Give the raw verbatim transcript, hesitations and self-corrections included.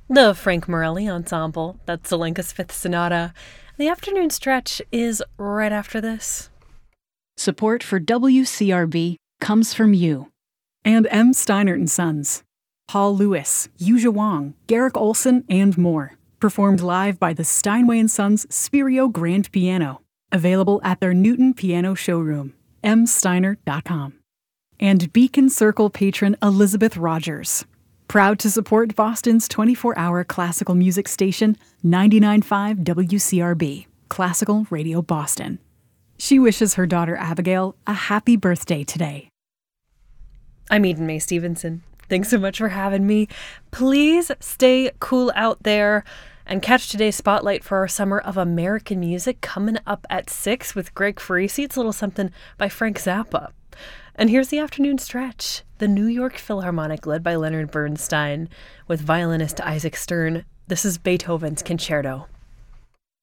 The Frank Morelli Ensemble, that's Zelenka's Fifth Sonata. The afternoon stretch is right after this. Support for W C R B comes from you. And M. Steinert and Sons. Paul Lewis, Yuja Wong, Garrick Olson, and more. Performed live by the Steinway and Sons Spirio Grand Piano. Available at their Newton Piano showroom, m steiner dot com. And Beacon Circle patron Elizabeth Rogers. Proud to support Boston's twenty-four hour classical music station, ninety-nine point five W C R B, Classical Radio Boston. She wishes her daughter Abigail a happy birthday today. I'm Eden May Stevenson. Thanks so much for having me. Please stay cool out there and catch today's spotlight for our Summer of American Music coming up at six with Greg Farisi. It's a little something by Frank Zappa. And here's the afternoon stretch. The New York Philharmonic, led by Leonard Bernstein, with violinist Isaac Stern. This is Beethoven's Concerto.